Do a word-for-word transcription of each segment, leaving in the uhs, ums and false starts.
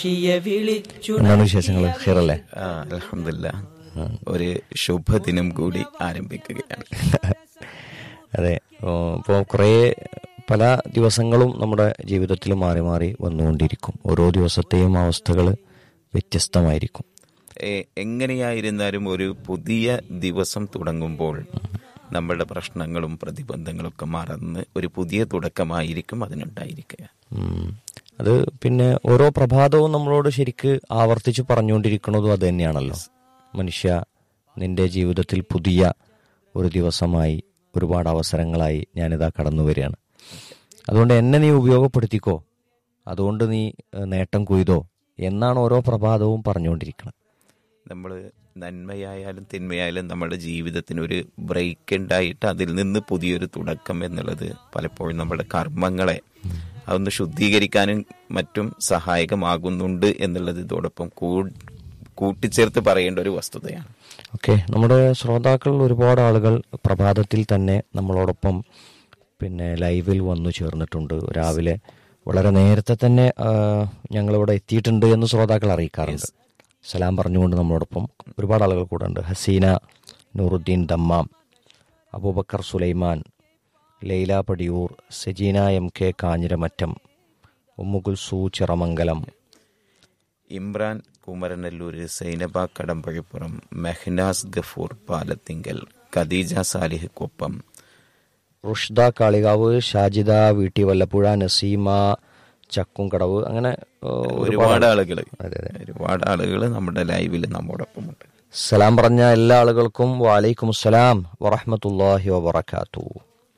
എന്താണ് വിശേഷങ്ങൾ? ഖൈറല്ലേ? അൽഹംദുലില്ലാ, ഒരു ശുഭദിനം കൂടി ആരംഭിക്കുകയാണ്. അതെ, ഇപ്പോൾ കുറേ പല ദിവസങ്ങളും നമ്മുടെ ജീവിതത്തിൽ മാറി മാറി വന്നുകൊണ്ടിരിക്കും. ഓരോ ദിവസത്തെയും അവസ്ഥകൾ വ്യത്യസ്തമായിരിക്കും. എങ്ങനെയായിരുന്നാലും ഒരു പുതിയ ദിവസം തുടങ്ങുമ്പോൾ നമ്മളുടെ പ്രശ്നങ്ങളും പ്രതിബന്ധങ്ങളൊക്കെ മറന്ന് ഒരു പുതിയ തുടക്കമായിരിക്കും അതിനുണ്ടായിരിക്കുക. അത് പിന്നെ ഓരോ പ്രഭാതവും നമ്മളോട് ശരിക്ക് ആവർത്തിച്ച് പറഞ്ഞുകൊണ്ടിരിക്കുന്നതും അത് തന്നെയാണല്ലോ. മനുഷ്യ, നിന്റെ ജീവിതത്തിൽ പുതിയ ഒരു ദിവസമായി, ഒരുപാട് അവസരങ്ങളായി ഞാനിതാ കടന്നു വരികയാണ്. അതുകൊണ്ട് എന്നെ നീ ഉപയോഗപ്പെടുത്തിക്കോ, അതുകൊണ്ട് നീ നേട്ടം കൊയ്തോ എന്നാണ് ഓരോ പ്രഭാതവും പറഞ്ഞുകൊണ്ടിരിക്കുന്നത്. നമ്മൾ നന്മയായാലും തിന്മയായാലും നമ്മുടെ ജീവിതത്തിന് ഒരു ബ്രേക്ക് ഉണ്ടായിട്ട് അതിൽ നിന്ന് പുതിയൊരു തുടക്കം എന്നുള്ളത് പലപ്പോഴും നമ്മുടെ കർമ്മങ്ങളെ അതൊന്ന് ശുദ്ധീകരിക്കാനും മറ്റും സഹായകമാകുന്നുണ്ട് എന്നുള്ളത് ഇതോടൊപ്പം കൂട്ടിച്ചേർത്ത് പറയേണ്ട ഒരു വസ്തുതയാണ്. ഓക്കെ, നമ്മുടെ ശ്രോതാക്കൾ ഒരുപാട് ആളുകൾ പ്രഭാതത്തിൽ തന്നെ നമ്മളോടൊപ്പം പിന്നെ ലൈവിൽ വന്നു ചേർന്നിട്ടുണ്ട്. രാവിലെ വളരെ നേരത്തെ തന്നെ ഞങ്ങളിവിടെ എത്തിയിട്ടുണ്ട് എന്ന് ശ്രോതാക്കൾ അറിയിക്കാറുണ്ട്. സലാം പറഞ്ഞുകൊണ്ട് നമ്മളോടൊപ്പം ഒരുപാട് ആളുകൾ കൂടെ ഉണ്ട്. Hasina Nooruddeen Dammam, Abubakar Sulaiman, Laila Padiyoor, Sajina M K Kanjiramattom, ഉമ്മുകുൽസൂ Chiramangalam, Imran Kumaranellur, Zainaba Kadampazhipuram, Mehnas Gafoor Palathingal, Khadija Salih Koppam, Rushda Kalikavu, Shajida വീട്ടി വല്ലപ്പുഴ, നസീമ ചക്കുംകടവ്, അങ്ങനെ ഒരുപാട് ആളുകൾ ഒരുപാട് ആളുകൾ നമ്മുടെ ലൈവിൽ നമ്മോടൊപ്പമുണ്ട്. സലാം പറഞ്ഞ എല്ലാ ആളുകൾക്കും വലൈക്കും അസ്സലാം വറഹ്മത്തുള്ളാഹി വബറകാതുഹു.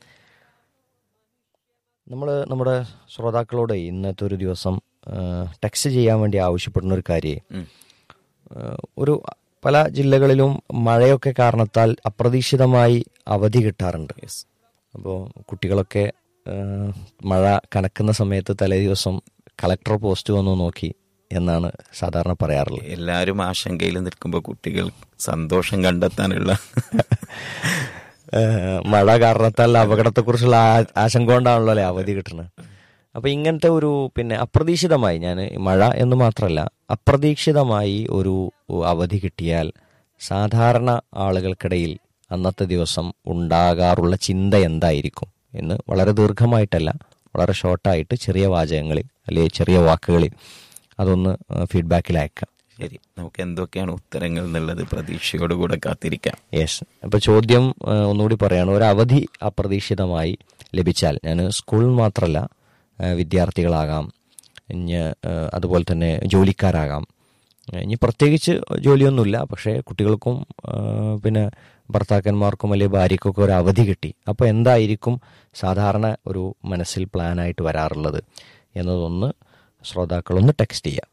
നമ്മൾ നമ്മുടെ ശ്രോതാക്കളോട് ഇന്നത്തെ ഒരു ദിവസം ടെക്സ്റ്റ് ചെയ്യാൻ വേണ്ടി ആവശ്യപ്പെടുന്ന ഒരു കാര്യം, ഒരു പല ജില്ലകളിലും മഴയൊക്കെ കാരണത്താൽ അപ്രതീക്ഷിതമായി അവധി കിട്ടാറുണ്ട്. അപ്പോൾ കുട്ടികളൊക്കെ മഴ കനക്കുന്ന സമയത്ത് തലേ ദിവസം കളക്ടർ പോസ്റ്റ് വന്നു നോക്കി എന്നാണ് സാധാരണ പറയാറുള്ളത്. എല്ലാവരും ആശങ്കയിൽ നിൽക്കുമ്പോൾ കുട്ടികൾ സന്തോഷം കണ്ടെത്താനുള്ള മഴ കാരണത്താൽ അപകടത്തെക്കുറിച്ചുള്ള ആശങ്ക കൊണ്ടാണല്ലോ അല്ലെ അവധി കിട്ടുന്നത്. അപ്പൊ ഇങ്ങനത്തെ ഒരു പിന്നെ അപ്രതീക്ഷിതമായി, ഞാൻ മഴ എന്ന് മാത്രമല്ല അപ്രതീക്ഷിതമായി ഒരു അവധി കിട്ടിയാൽ സാധാരണ ആളുകൾക്കിടയിൽ അന്നത്തെ ദിവസം ഉണ്ടാകാറുള്ള ചിന്ത എന്തായിരിക്കും എന്ന് വളരെ ദീർഘമായിട്ടല്ല, വളരെ ഷോർട്ടായിട്ട് ചെറിയ വാചകങ്ങളിൽ അല്ലെങ്കിൽ ചെറിയ വാക്കുകളിൽ അതൊന്ന് ഫീഡ്ബാക്കിൽ അയക്കാം. ശരി, നമുക്ക് എന്തൊക്കെയാണ് ഉത്തരങ്ങൾ എന്നുള്ളത് പ്രതീക്ഷയോടുകൂടെ കാത്തിരിക്കാം. യെസ്, അപ്പോൾ ചോദ്യം ഒന്നുകൂടി പറയാണ്. ഒരു അവധി അപ്രതീക്ഷിതമായി ലഭിച്ചാൽ, ഞാൻ സ്കൂളിൽ മാത്രമല്ല, വിദ്യാർത്ഥികളാകാം, ഇനി അതുപോലെ തന്നെ ജോലിക്കാരാകാം, ഇനി പ്രത്യേകിച്ച് ജോലിയൊന്നുമില്ല, പക്ഷേ കുട്ടികൾക്കും പിന്നെ ഭർത്താക്കന്മാർക്കും അല്ലെങ്കിൽ ഭാര്യയ്ക്കൊക്കെ ഒരു അവധി കിട്ടി. അപ്പോൾ എന്തായിരിക്കും സാധാരണ ഒരു മനസ്സിൽ പ്ലാനായിട്ട് വരാറുള്ളത് എന്നതൊന്ന് ശ്രോതാക്കളൊന്ന് ടെക്സ്റ്റ് ചെയ്യാം.